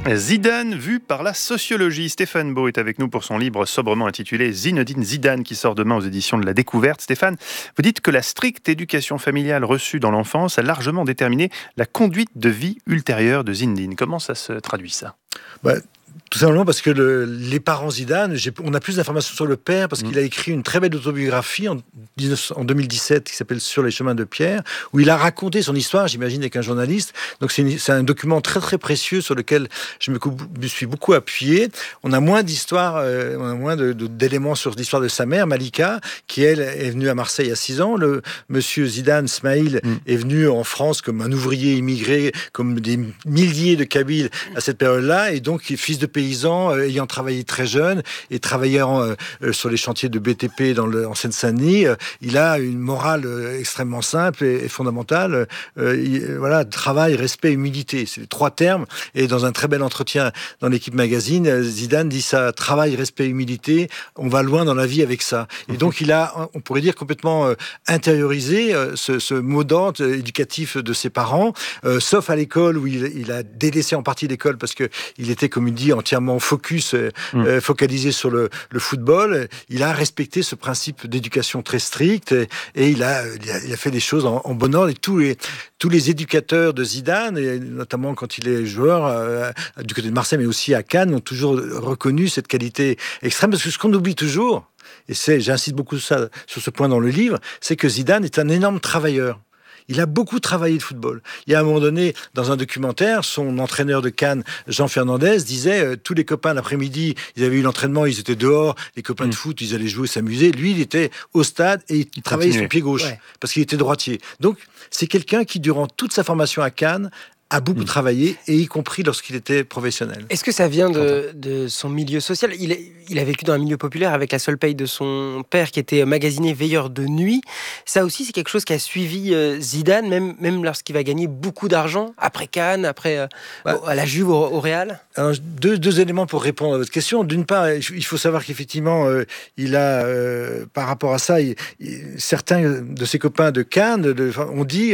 Zidane vu par la sociologie. Stéphane Beau est avec nous pour son livre sobrement intitulé Zinedine Zidane qui sort demain aux éditions de La Découverte. Stéphane, vous dites que la stricte éducation familiale reçue dans l'enfance a largement déterminé la conduite de vie ultérieure de Zinedine. Comment ça se traduit ça ? Tout simplement parce que les parents Zidane, on a plus d'informations sur le père parce qu'il a écrit une très belle autobiographie en 2017 qui s'appelle Sur les chemins de Pierre, où il a raconté son histoire, j'imagine, avec un journaliste. Donc c'est un document très très précieux sur lequel je me suis beaucoup appuyé. On a moins d'histoires, on a moins d'éléments sur l'histoire de sa mère, Malika, qui elle est venue à Marseille à 6 ans. Le monsieur Zidane, Smaïl, est venu en France comme un ouvrier immigré, comme des milliers de Kabyles à cette période-là, et donc fils de paysan, ayant travaillé très jeune et travaillant sur les chantiers de BTP en Seine-Saint-Denis, il a une morale extrêmement simple et fondamentale. Travail, respect, humilité. C'est les 3 termes. Et dans un très bel entretien dans l'Équipe Magazine, Zidane dit ça, travail, respect, humilité. On va loin dans la vie avec ça. Et donc il a, on pourrait dire, complètement intériorisé ce mot d'ordre éducatif de ses parents, sauf à l'école où il a délaissé en partie l'école parce que il était, comme il dit, entièrement focalisé sur le football. Il a respecté ce principe d'éducation très strict et il a fait les choses en bon ordre. Et tous les éducateurs de Zidane, et notamment quand il est joueur du côté de Marseille, mais aussi à Cannes, ont toujours reconnu cette qualité extrême. Parce que ce qu'on oublie toujours, et j'insiste beaucoup sur ce point dans le livre, c'est que Zidane est un énorme travailleur. Il a beaucoup travaillé le football. Il y a un moment donné, dans un documentaire, son entraîneur de Cannes, Jean Fernandez, disait tous les copains l'après-midi, ils avaient eu l'entraînement, ils étaient dehors, les copains de foot, ils allaient jouer, s'amuser. Lui, il était au stade et il travaillait son pied gauche parce qu'il était droitier. Donc, c'est quelqu'un qui, durant toute sa formation à Cannes, a beaucoup travaillé, et y compris lorsqu'il était professionnel. Est-ce que ça vient de son milieu social ? Il a vécu dans un milieu populaire avec la seule paye de son père qui était magasinier veilleur de nuit. Ça aussi, c'est quelque chose qui a suivi Zidane, même lorsqu'il va gagner beaucoup d'argent, après Cannes, après à la Juve, au Real. Alors, deux éléments pour répondre à votre question. D'une part, il faut savoir qu'effectivement, il a, par rapport à ça, certains de ses copains de Cannes ont dit,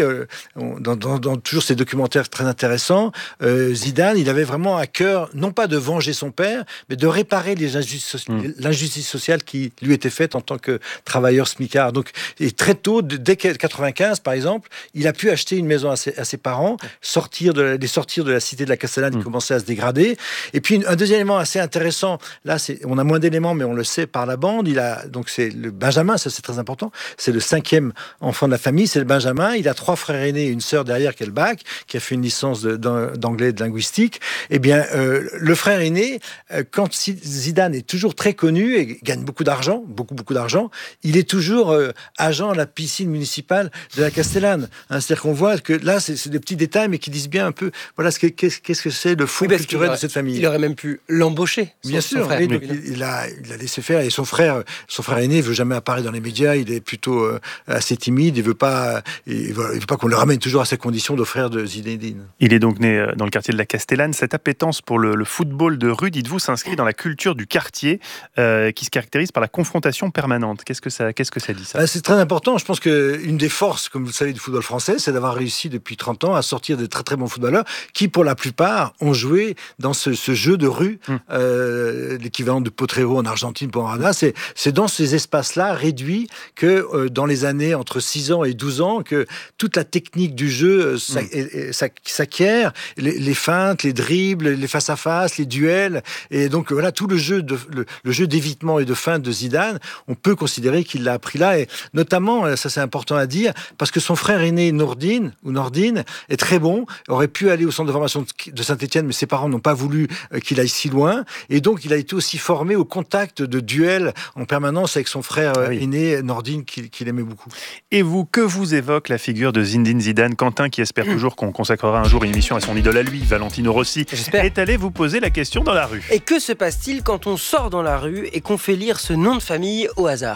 dans toujours ces documentaires très intéressant, Zidane, il avait vraiment à cœur, non pas de venger son père, mais de réparer l'injustice sociale qui lui était faite en tant que travailleur smicard. Donc, et très tôt, dès 95, par exemple, il a pu acheter une maison à ses parents, les sortir de la cité de la Castellane qui commençait à se dégrader. Et puis, un deuxième élément assez intéressant, là, on a moins d'éléments, mais on le sait par la bande, donc c'est le Benjamin, ça c'est très important, c'est le 5e enfant de la famille, c'est le Benjamin, il a 3 frères aînés et une sœur derrière qui est le bac, qui a fait une licence d'anglais et de linguistique. Eh bien, le frère aîné, quand Zidane est toujours très connu et gagne beaucoup d'argent, beaucoup d'argent, il est toujours agent à la piscine municipale de la Castellane. C'est-à-dire qu'on voit que là, c'est des petits détails, mais qui disent bien un peu, voilà, qu'est-ce que c'est le fond culturel de cette famille. Il aurait même pu l'embaucher. Bien sûr, oui, donc il a laissé faire. Et son frère aîné veut jamais apparaître dans les médias. Il est plutôt assez timide. Il veut pas qu'on le ramène toujours à sa condition de frère de Zinedine. Il est donc né dans le quartier de la Castellane. Cette appétence pour le football de rue, dites-vous, s'inscrit dans la culture du quartier qui se caractérise par la confrontation permanente. Qu'est-ce que ça dit ça ? C'est très important. Je pense qu'une des forces, comme vous le savez, du football français, c'est d'avoir réussi depuis 30 ans à sortir des très très bons footballeurs qui, pour la plupart, ont joué dans ce jeu de rue, l'équivalent de Potrero en Argentine pour Maradona. C'est dans ces espaces-là réduits que dans les années entre 6 ans et 12 ans, que toute la technique du jeu s'acquiert, les feintes, les dribbles, les face-à-face, les duels, et donc voilà, tout le jeu d'évitement et de feinte de Zidane, on peut considérer qu'il l'a appris là, et notamment, ça c'est important à dire, parce que son frère aîné Nordine est très bon, aurait pu aller au centre de formation de Saint-Étienne, mais ses parents n'ont pas voulu qu'il aille si loin, et donc il a été aussi formé au contact de duels en permanence avec son frère aîné Nordine qu'il aimait beaucoup. Et vous, que vous évoque la figure de Zinedine Zidane ? Quentin, qui espère toujours qu'on consacrera un jour une émission à son idole à lui, Valentino Rossi, est allé vous poser la question dans la rue. Et que se passe-t-il quand on sort dans la rue et qu'on fait lire ce nom de famille au hasard ?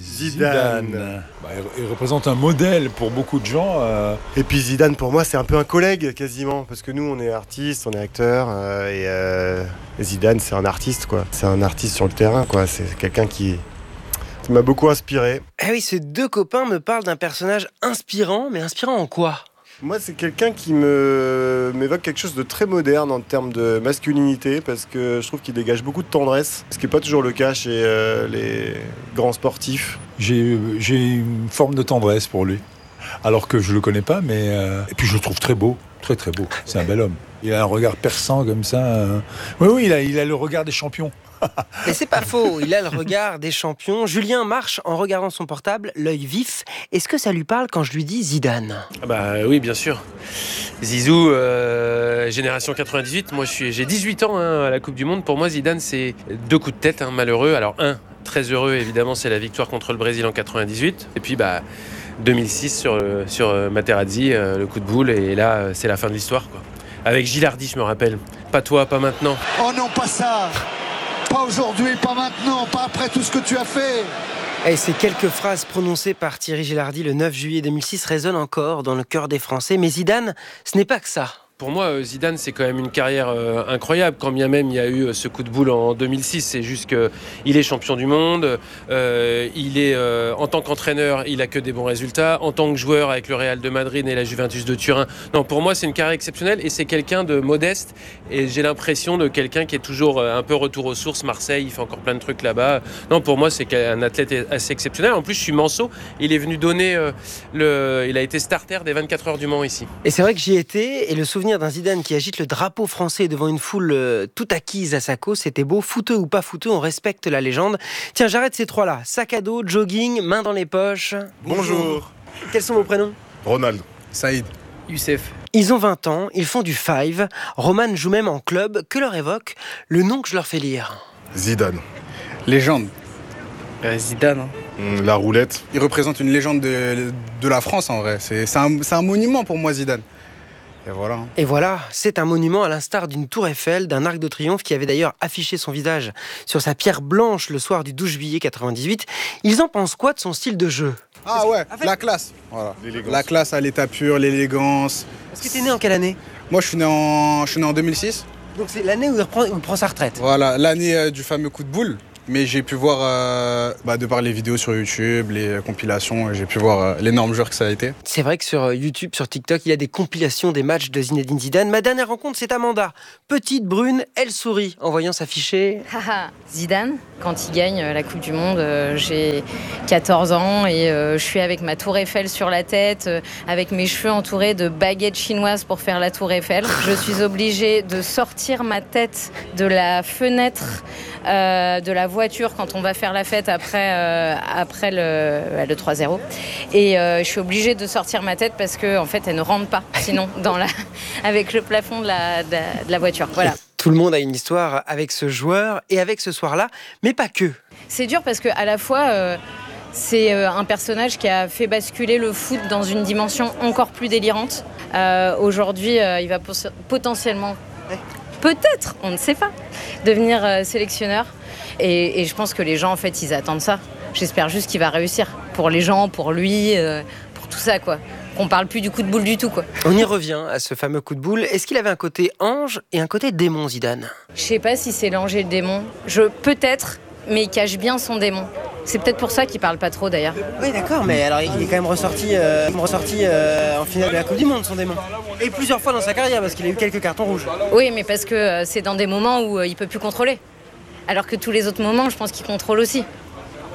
Zidane. Il représente un modèle pour beaucoup de gens. Et puis Zidane, pour moi, c'est un peu un collègue quasiment, parce que nous, on est artistes, on est acteurs, et Zidane, c'est un artiste, quoi. C'est un artiste sur le terrain, quoi. C'est quelqu'un qui m'a beaucoup inspiré. Ah oui, ces 2 copains me parlent d'un personnage inspirant, mais inspirant en quoi ? Moi, c'est quelqu'un qui m'évoque quelque chose de très moderne en termes de masculinité, parce que je trouve qu'il dégage beaucoup de tendresse, ce qui n'est pas toujours le cas chez les grands sportifs. J'ai une forme de tendresse pour lui, alors que je le connais pas, mais et puis je le trouve très beau, très très beau. C'est un bel homme. Il a un regard perçant comme ça. Oui, il a le regard des champions. Mais c'est pas faux, il a le regard des champions. Julien marche en regardant son portable, l'œil vif. Est-ce que ça lui parle quand je lui dis Zidane ? Oui, bien sûr. Zizou, génération 98. Moi, j'ai 18 ans à la Coupe du Monde. Pour moi, Zidane, c'est 2 coups de tête, malheureux. Alors, très heureux, évidemment, c'est la victoire contre le Brésil en 98. Et puis, 2006 sur Materazzi, le coup de boule. Et là, c'est la fin de l'histoire, quoi. Avec Gilardi, je me rappelle. Pas toi, pas maintenant. Oh non, pas ça! Pas aujourd'hui, pas maintenant, pas après tout ce que tu as fait. Et ces quelques phrases prononcées par Thierry Gilardi le 9 juillet 2006 résonnent encore dans le cœur des Français. Mais Zidane, ce n'est pas que ça. Pour moi, Zidane, c'est quand même une carrière incroyable. Quand bien même il y a eu ce coup de boule en 2006, c'est juste qu'il est champion du monde. Il est, en tant qu'entraîneur, il a que des bons résultats. En tant que joueur avec le Real de Madrid et la Juventus de Turin. Non, pour moi, c'est une carrière exceptionnelle et c'est quelqu'un de modeste. Et j'ai l'impression de quelqu'un qui est toujours un peu retour aux sources. Marseille, il fait encore plein de trucs là-bas. Non, pour moi, c'est un athlète assez exceptionnel. En plus, je suis manceau. Il est venu donner il a été starter des 24 heures du Mans ici. Et c'est vrai que j'y étais et le souvenir d'un Zidane qui agite le drapeau français devant une foule tout acquise à sa cause, c'était beau. Fouteux ou pas fouteux, on respecte la légende. Tiens, j'arrête ces trois-là. Sac à dos, jogging, main dans les poches. Bonjour. Quels sont vos prénoms ? Ronald. Saïd. Youssef. Ils ont 20 ans, ils font du five. Roman joue même en club. Que leur évoque le nom que je leur fais lire ? Zidane. Légende. Zidane. La roulette. Il représente une légende de la France en vrai. C'est un monument pour moi, Zidane. Et voilà, c'est un monument à l'instar d'une tour Eiffel, d'un arc de triomphe qui avait d'ailleurs affiché son visage sur sa pierre blanche le soir du 12 juillet 98. Ils en pensent quoi de son style de jeu ? Ah ouais, la classe. Voilà. La classe à l'état pur, l'élégance. Est-ce que tu es né en quelle année ? Moi, je suis né en 2006. Donc c'est l'année où il prend sa retraite. Voilà, l'année du fameux coup de boule. Mais j'ai pu voir, de par les vidéos sur YouTube, les compilations, j'ai pu voir l'énorme joueur que ça a été. C'est vrai que sur YouTube, sur TikTok, il y a des compilations des matchs de Zinedine Zidane. Ma dernière rencontre, c'est Amanda. Petite, brune, elle sourit en voyant s'afficher. Zidane, quand il gagne la Coupe du Monde, j'ai 14 ans et je suis avec ma tour Eiffel sur la tête, avec mes cheveux entourés de baguettes chinoises pour faire la tour Eiffel. Je suis obligée de sortir ma tête de la fenêtre de la voiture quand on va faire la fête après le 3-0. Et je suis obligée de sortir ma tête parce qu'en fait, elle ne rentre pas, sinon, avec le plafond de la voiture. Voilà. Tout le monde a une histoire avec ce joueur et avec ce soir-là, mais pas que. C'est dur parce qu'à la fois, c'est un personnage qui a fait basculer le foot dans une dimension encore plus délirante. Aujourd'hui, il va potentiellement, peut-être, on ne sait pas, devenir sélectionneur. Et je pense que les gens, en fait, ils attendent ça. J'espère juste qu'il va réussir. Pour les gens, pour lui, pour tout ça, quoi. Qu'on parle plus du coup de boule du tout, quoi. On y revient à ce fameux coup de boule. Est-ce qu'il avait un côté ange et un côté démon, Zidane ? Je sais pas si c'est l'ange et le démon. Peut-être, mais il cache bien son démon. C'est peut-être pour ça qu'il parle pas trop, d'ailleurs. Oui, d'accord, mais alors il est quand même ressorti en finale de la Coupe du Monde, son démon. Et plusieurs fois dans sa carrière, parce qu'il a eu quelques cartons rouges. Oui, mais parce que c'est dans des moments où il peut plus contrôler. Alors que tous les autres moments, je pense qu'il contrôle aussi. Non ?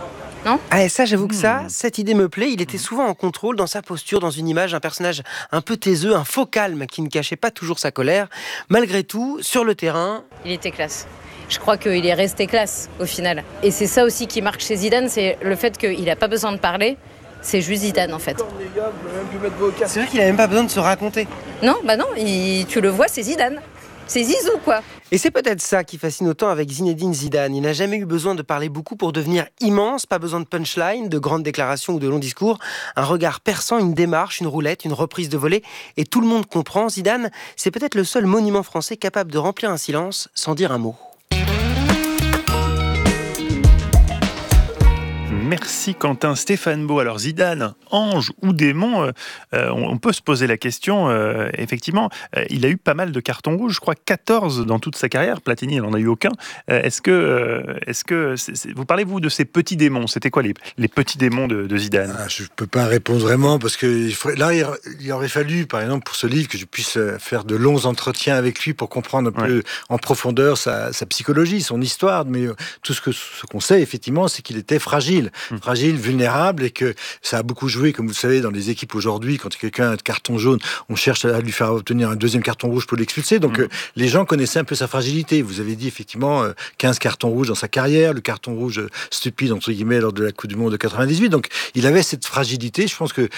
Ah, et ça, j'avoue que cette idée me plaît. Il était souvent en contrôle dans sa posture, dans une image, un personnage un peu taiseux, un faux calme qui ne cachait pas toujours sa colère. Malgré tout, sur le terrain... Il était classe. Je crois qu'il est resté classe, au final. Et c'est ça aussi qui marque chez Zidane, c'est le fait qu'il n'a pas besoin de parler. C'est juste Zidane, en fait. C'est vrai qu'il n'a même pas besoin de se raconter. Non, tu le vois, c'est Zidane. C'est Zizou, quoi. Et c'est peut-être ça qui fascine autant avec Zinedine Zidane. Il n'a jamais eu besoin de parler beaucoup pour devenir immense. Pas besoin de punchline, de grandes déclarations ou de longs discours. Un regard perçant, une démarche, une roulette, une reprise de volée. Et tout le monde comprend. Zidane, c'est peut-être le seul monument français capable de remplir un silence sans dire un mot. Merci Quentin. Stéphane Beau, alors Zidane, ange ou démon, on peut se poser la question. Effectivement, il a eu pas mal de cartons rouges, je crois 14 dans toute sa carrière. Platini, il n'en a eu aucun. Est-ce que vous parlez, vous, de ces petits démons? C'était quoi les petits démons de Zidane? Je ne peux pas répondre vraiment, parce que là, il aurait fallu, par exemple, pour ce livre, que je puisse faire de longs entretiens avec lui pour comprendre un peu en profondeur sa psychologie, son histoire. Mais tout ce qu'on sait, effectivement, c'est qu'il était fragile, vulnérable, et que ça a beaucoup joué, comme vous le savez, dans les équipes aujourd'hui. Quand quelqu'un a un carton jaune, on cherche à lui faire obtenir un deuxième carton rouge pour l'expulser. Donc, les gens connaissaient un peu sa fragilité. Vous avez dit, effectivement, 15 cartons rouges dans sa carrière, le carton rouge stupide, entre guillemets, lors de la Coupe du Monde de 98. Donc, il avait cette fragilité. Je pense que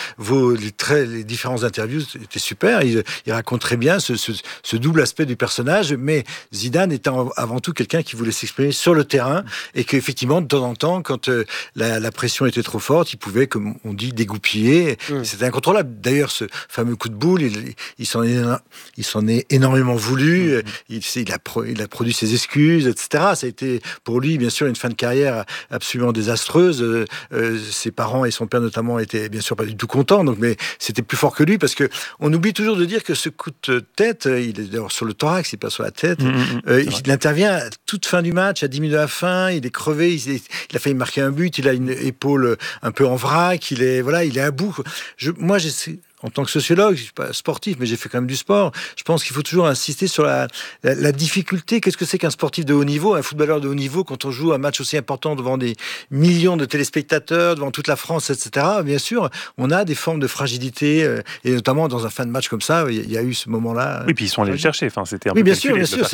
les différentes interviews étaient super. Il raconte très bien ce double aspect du personnage. Mais Zidane était avant tout quelqu'un qui voulait s'exprimer sur le terrain, et qu'effectivement, de temps en temps, quand la pression était trop forte, il pouvait, comme on dit, dégoupiller. C'était incontrôlable. D'ailleurs, ce fameux coup de boule, il s'en est énormément voulu. Il a produit ses excuses, etc. Ça a été pour lui, bien sûr, une fin de carrière absolument désastreuse. Ses parents et son père notamment étaient bien sûr pas du tout contents. Mais c'était plus fort que lui, parce que on oublie toujours de dire que ce coup de tête, il est d'abord sur le thorax, il passe sur la tête. Il intervient à toute fin du match, à 10 minutes de la fin. Il est crevé. Il a failli marquer un but. Il a une épaule un peu en vrac. Il est à bout. Moi, j'essaie. En tant que sociologue, je suis pas sportif, mais j'ai fait quand même du sport. Je pense qu'il faut toujours insister sur la difficulté. Qu'est-ce que c'est qu'un sportif de haut niveau, un footballeur de haut niveau, quand on joue un match aussi important devant des millions de téléspectateurs, devant toute la France, etc. Bien sûr, on a des formes de fragilité, et notamment dans un fin de match comme ça, il y a eu ce moment-là. Oui, puis ils sont allés le chercher. Enfin, c'était un peu bien sûr,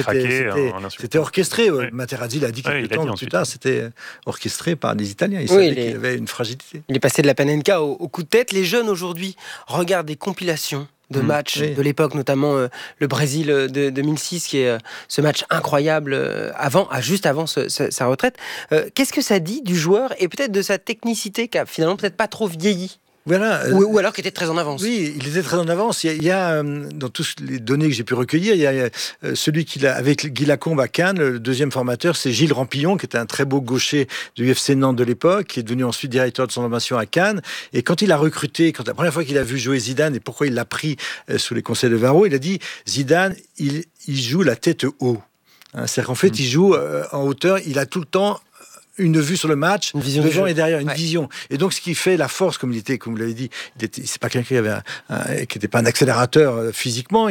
c'était orchestré. Materazzi l'a dit quelques temps plus tard. C'était orchestré par les Italiens. Il savait qu'il avait une fragilité. Il est passé de la Panenka au coup de tête. Les jeunes aujourd'hui regardent des compilations de matchs de l'époque, notamment le Brésil de 2006, qui est ce match incroyable juste avant sa retraite. Qu'est-ce que ça dit du joueur, et peut-être de sa technicité qui a finalement peut-être pas trop vieilli? Voilà, ou alors qu'il était très en avance. Oui, il était très en avance. Il y a dans toutes les données que j'ai pu recueillir, il y a celui avec Guy Lacombe à Cannes, le deuxième formateur, c'est Gilles Rampillon, qui était un très beau gaucher du UFC Nantes de l'époque, qui est devenu ensuite directeur de son formation à Cannes. Et quand il a recruté, la première fois qu'il a vu jouer Zidane, et pourquoi il l'a pris sous les conseils de Varro, il a dit, Zidane, il joue la tête haut. C'est-à-dire qu'en fait, il joue en hauteur, il a tout le temps une vue sur le match, devant et derrière, une vision. Et donc, ce qui fait la force, comme vous l'avez dit, c'est pas quelqu'un qui n'était pas un accélérateur physiquement,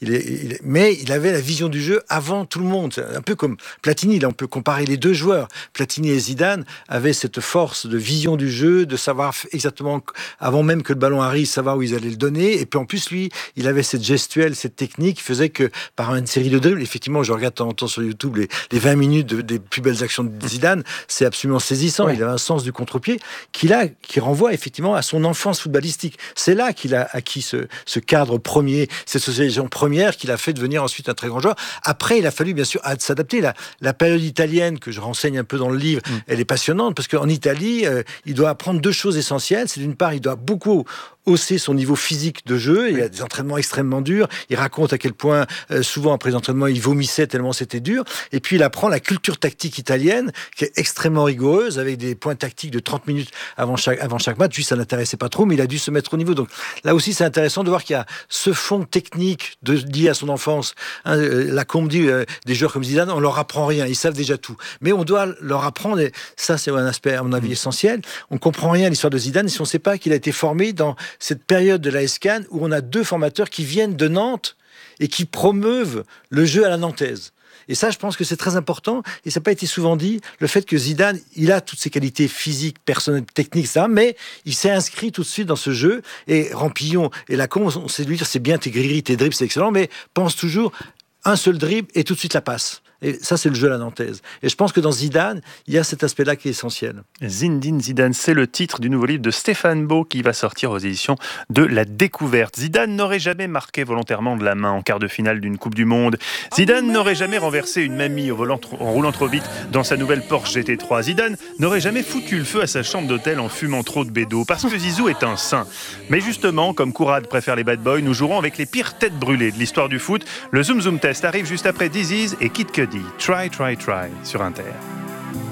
mais il avait la vision du jeu avant tout le monde. C'est un peu comme Platini, là, on peut comparer les deux joueurs. Platini et Zidane avaient cette force de vision du jeu, de savoir exactement, avant même que le ballon arrive, savoir où ils allaient le donner. Et puis, en plus, lui, il avait cette gestuelle, cette technique qui faisait que, par une série de dribbles, effectivement, je regarde de temps en temps sur YouTube les 20 minutes des plus belles actions de Zidane, c'est absolument saisissant. Il avait un sens du contre-pied qui renvoie effectivement à son enfance footballistique. C'est là qu'il a acquis ce cadre premier, cette socialisation première qu'il a fait devenir ensuite un très grand joueur. Après, il a fallu bien sûr s'adapter. La période italienne que je renseigne un peu dans le livre, elle est passionnante, parce qu'en Italie, il doit apprendre deux choses essentielles. C'est d'une part, il doit beaucoup hausser son niveau physique de jeu. Il y a des entraînements extrêmement durs. Il raconte à quel point, souvent après les entraînements, il vomissait tellement c'était dur. Et puis, il apprend la culture tactique italienne, qui est extrêmement rigoureuse, avec des points tactiques de 30 minutes avant chaque match. Lui, ça n'intéressait pas trop, mais il a dû se mettre au niveau. Donc là aussi, c'est intéressant de voir qu'il y a ce fond technique lié à son enfance. Lacombe dit, des joueurs comme Zidane, on leur apprend rien. Ils savent déjà tout. Mais on doit leur apprendre, et ça, c'est un aspect, à mon avis, essentiel. On comprend rien à l'histoire de Zidane si on ne sait pas qu'il a été formé dans cette période de l'AS Cannes où on a deux formateurs qui viennent de Nantes et qui promeuvent le jeu à la nantaise. Et ça, je pense que c'est très important, et ça n'a pas été souvent dit, le fait que Zidane, il a toutes ses qualités physiques, personnelles, techniques, ça, mais il s'est inscrit tout de suite dans ce jeu, et Rampillon et Lacombe, on sait lui dire, c'est bien tes grilleries, tes dribbles, c'est excellent, mais pense toujours un seul dribble et tout de suite la passe. Et ça, c'est le jeu à la nantaise. Et je pense que dans Zidane, il y a cet aspect-là qui est essentiel. Zinedine Zidane, c'est le titre du nouveau livre de Stéphane Beau qui va sortir aux éditions de La Découverte. Zidane n'aurait jamais marqué volontairement de la main en quart de finale d'une Coupe du Monde. Zidane n'aurait jamais renversé une mamie en roulant trop vite dans sa nouvelle Porsche GT3. Zidane n'aurait jamais foutu le feu à sa chambre d'hôtel en fumant trop de bédo, parce que Zizou est un saint. Mais justement, comme Kourad préfère les bad boys, nous jouerons avec les pires têtes brûlées de l'histoire du foot. Le Zoom Zoom Test arrive juste après Disease et Kid Cudi. Try, try, try sur Inter.